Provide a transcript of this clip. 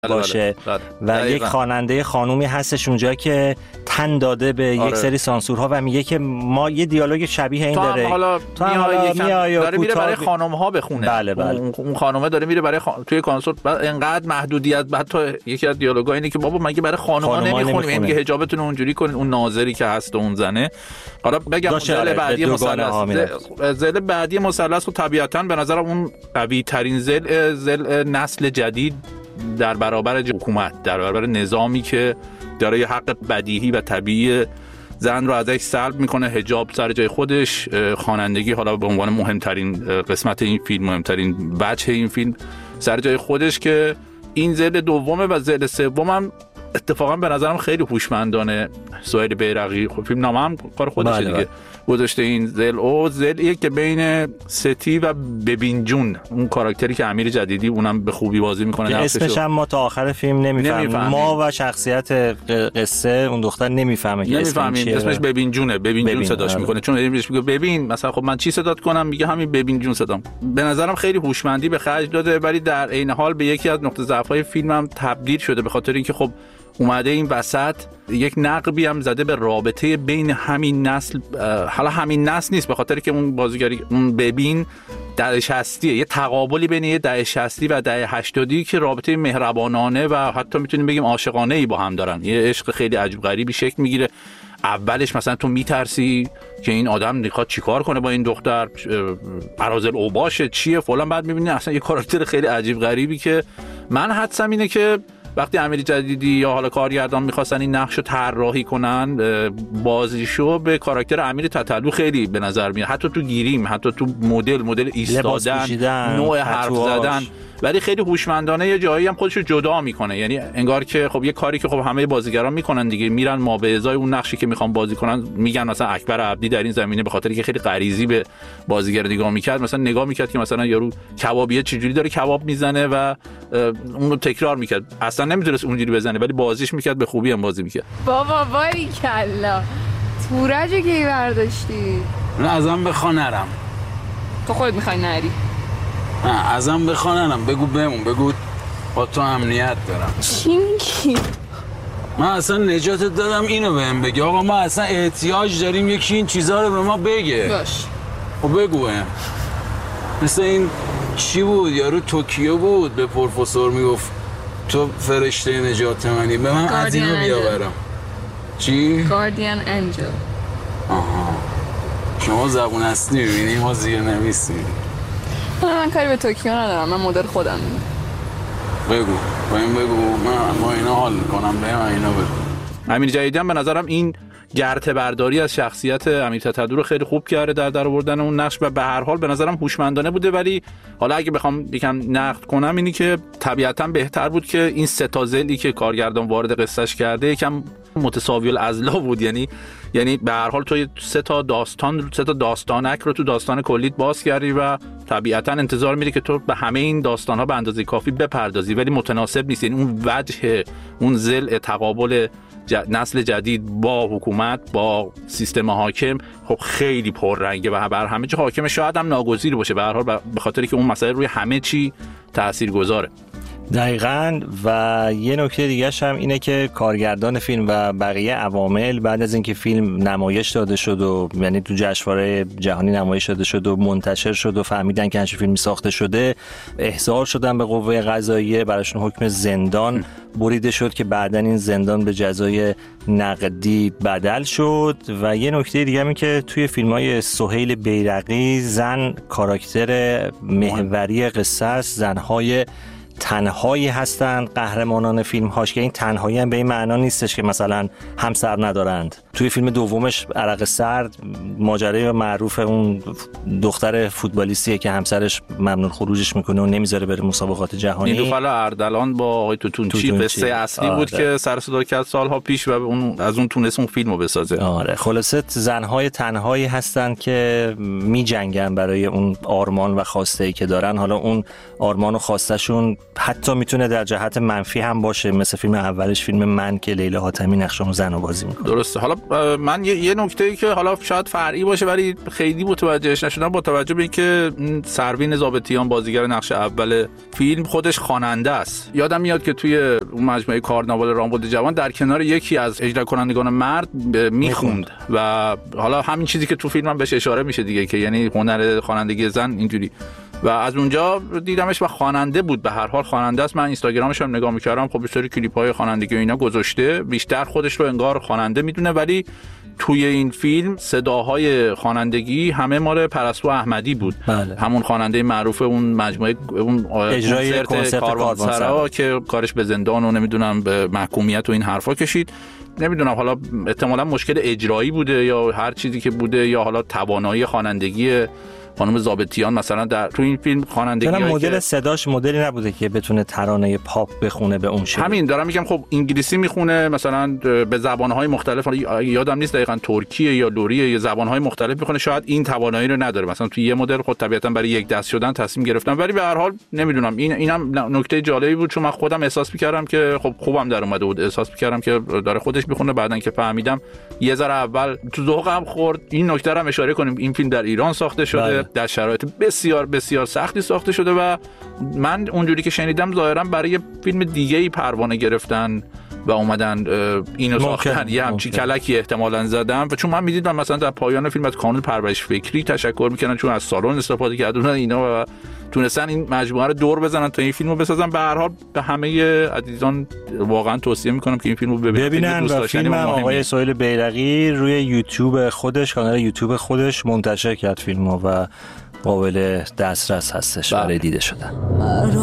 باشه و یک خواننده خانومی هستش اونجا که تن داده به یک سری سانسورها و میگه که ما یه دیالوگ شبیه این داره. تو هم داره میره برای خانم‌ها بخونه. بله. اون خانمه داره میره برای توی کنسرت انقدر محدودیت، بعد تو یکی از دیالوگا اینه که بابا مگه برای خانم‌ها نمیخونیم، میگه حجابتون اونجوری کنین. اون ناظری که هست اون زنه. حالا بگم زل بعدی زل بعدی مثلث خب طبیعتاً به نظر اون قوی ترین زل نسل جدید در برابر حکومت، در برابر نظامی که داره یه حق بدیهی و طبیعی زن رو ازش سلب میکنه. حجاب سر جای خودش، خوانندگی حالا به عنوان مهمترین قسمت این فیلم، مهمترین وجه این فیلم سر جای خودش، که این زل دومه. و زل سومم اتفاقا به نظرم خیلی هوشمندانه سهیل بیرقی، خب فیلم نامه هم کار خودشه دیگه، گذاشته این زلیه که بین ستی و ببین جون، اون کاراکتری که امیر جدیدی اونم به خوبی بازی میکنه، اسمش هم ما تا آخر فیلم نمیفهمیم. ما و شخصیت قصه اون دختر نمیفهمه که اسمش ببین جونه، ببین جون صداش میکنه، چون اسمش میگه ببین، مثلا خب من چی صدات کنم، میگه همین ببین جون صدام. به نظرم خیلی هوشمندی به خرج داده، ولی در عین حال به یکی از نقطه ضعف‌های فیلمم تبدیل شده، به خاطر اینکه خب اومده این وسط یک نقبی هم زده به رابطه بین همین نسل. حالا همین نسل نیست، به خاطر که اون بازیگری اون ببین دهه 60 یه تقابلی بین یه دهه 60 و دهه 80 که رابطه مهربانانه و حتی میتونیم بگیم عاشقانه ای با هم دارن. یه عشق خیلی عجیب غریبی شکل میگیره. اولش مثلا تو میترسی که این آدم میخواد چیکار کنه با این دختر، اراذل اوباشه چیه فلان، بعد میبینی اصلا یه کاراکتر خیلی عجیب غریبی که من حدسم اینه که وقتی امیر جدیدی یا حالا کارگردان می‌خواستن این نقشو طراحی کنن، بازیشو به کاراکتر امیر تتلو خیلی به نظر میاد، حتی تو گیریم، حتی تو مدل ایستادن، نوع حرف زدن، ولی خیلی هوشمندانه یه جایی هم خودشو جدا میکنه. یعنی انگار که خب یه کاری که خب همه بازیگران میکنن دیگه، میرن ما به ازای اون نقشی که میخوان بازی کنن، میگن مثلا اکبر عبدی در این زمینه به خاطر که خیلی غریزی به بازیگر نگاه میکرد، مثلا نگاه میکرد که مثلا یارو کبابیه چجوری داره کباب میزنه و اون رو تکرار میکرد، اصلا نمیتونست اونجوری بزنه ولی بازیش میکرد، به خوبی هم بازی میکرد. بابا باریکلا تورجو کی برداشتی؟ نه ازم بخوا نرم. تو خودت میخوای نری؟ نه ازم بخوا نرم، بگو بمون، بگو با تو امنیت دارم. چی میگی؟ من اصلا نجاتت دادم اینو بهم بگی. آقا ما اصلا احتیاج داریم یکی این چیزا رو به ما بگه. باش خب بگو بهم. مثل این چی بود یارو توکیو بود به پروفسور میگفت تو فرشته نجات منی، به من از اینو بیاورم. چی؟ گاردین انجل. آها شما زبون اصلی میبینی، ما زیر نویس میبینی. من کاری به توکیو ندارم، من مدل خودم میبینم. بگو بگو ما اینا حال میکنم، به من اینا بگو. امیر جدیدی هم به نظرم این گرته برداری از شخصیت امیر تتلو رو خیلی خوب کرده در آوردن اون نقش و به هر حال به نظرم هوشمندانه بوده. ولی حالا اگه بخوام یکم نقد کنم اینی که طبیعتاً بهتر بود که این سه تا زلی که کارگردان وارد قصهش کرده یکم متساوی الاضلاع بود. یعنی به هر حال تو سه تا داستانک رو تو داستان کلیت باز کردی و طبیعتاً انتظار میره که تو به همه این داستان‌ها به اندازه کافی بپردازی، ولی متناسب نیست. یعنی اون وجه اون ضلع تقابل نسل جدید با حکومت، با سیستم حاکم خب خیلی پررنگه و بر همه چی حاکم، شاید هم ناگزیر باشه به هر حال، به خاطری که اون مسئله روی همه چی تاثیرگذاره. دقیقاً. و یه نکته دیگه‌ش هم اینه که کارگردان فیلم و بقیه عوامل بعد از اینکه فیلم نمایش داده شد و یعنی تو جشنواره جهانی نمایش داده شد و منتشر شد و فهمیدن که همچین فیلمی ساخته شده، احضار شدن به قوه قضاییه، براشون حکم زندان بریده شد که بعداً این زندان به جزای نقدی بدل شد. و یه نکته دیگه این که توی فیلم‌های سهیل بیرقی زن کاراکتر محوری قصه است، زن‌های تنهایی هستند قهرمانان فیلم هاش، که این تنهایی هم به این معنا نیستش که مثلا همسر ندارند. توی فیلم دومش عرق سرد ماجرای معروف اون دختر فوتبالیستیه که همسرش ممنوع خروجش میکنه و نمیذاره بره مسابقات جهانی. نیلوفر اردلان با آقای توتونچی قصه اصلی بود که سر صدا کرد سالها پیش و از اون تونست اون فیلمو بسازه. آره خلاصه زنهای تنهایی هستند که میجنگن برای اون آرمان و خواسته‌ای که دارن. حالا اون آرمان و خواسته‌شون حتی میتونه در جهت منفی هم باشه، مثل فیلم اولش فیلم من که لیلا حاتمی نقش اون زنو بازی میکنه. درسته. حالا من یه نکته‌ای که حالا شاید فرعی باشه ولی خیلی متوجهش نشدم، با توجه به اینکه سروین ضابطیان بازیگر نقش اول فیلم خودش خواننده است، یادم میاد که توی اون مجموعه کارناوال رامبد جوان در کنار یکی از اجرا کنندگان مرد میخوند و حالا همین چیزی که تو فیلم هم بهش اشاره میشه دیگه، که یعنی هنر خوانندگی زن اینجوری، و از اونجا دیدمش و خواننده بود. به هر حال خواننده است. من اینستاگرامش هم نگاه میکردم، خب بسیاری کلیپ‌های خوانندگی و اینا گذاشته، بیشتر خودش رو انگار خواننده میدونه، ولی توی این فیلم صداهای خوانندگی همه مال پرستو احمدی بود. بله. همون خواننده معروف اون مجموعه اون کنسرت کاروانسرا که کارش به زندان و نمیدونم به محکومیت و این حرفا کشید. نمیدونم حالا احتمالاً مشکل اجرایی بوده یا هر چیزی که بوده، یا حالا توانایی خوانندگی خانم ضابطیان مثلا در تو این فیلم خوانندگی مدل صداش مدلی نبوده که بتونه ترانه پاپ بخونه به اون شکل. همین دارم میگم. خب انگلیسی میخونه مثلا به زبانهای مختلف، یادم نیست دقیقاً ترکیه یا لوریه، یا زبانهای مختلف میخونه، شاید این توانایی رو نداره. مثلا تو یه مدل خود طبیعتاً برای یک دست شدن تصمیم گرفتم، ولی به هر حال نمیدونم، اینم نکته جالبی بود، چون من خودم احساس میکردم که خب خوبم در اومده بود، احساس میکردم که داره خودش میخونه. بعدن که فهمیدم یه ذره اول تو ذوقم خورد. این نکته رو هم اشاره کنیم، این فیلم در ایران ساخته شده، در شرایط بسیار بسیار سختی ساخته شده و من اونجوری که شنیدم ظاهرا برای فیلم دیگه‌ای پروانه گرفتن و اومدن اینو ساختن، یه همچی کلکی احتمالاً زدم. و چون من میدیدم مثلا در پایان فیلم از کانون پرورش فکری تشکر میکنن چون از سالن استفاده کردن اینا و تونستن این مجموعه رو دور بزنن تا این فیلمو بسازن. به هر حال به همه عزیزان واقعا توصیه میکنم که این فیلمو ببینن. و فیلم آقای سهیل بیرقی روی یوتیوب خودش، کانال یوتیوب خودش منتشر کرد فیلمو و قابل دسترس هستش برای دیده شدن.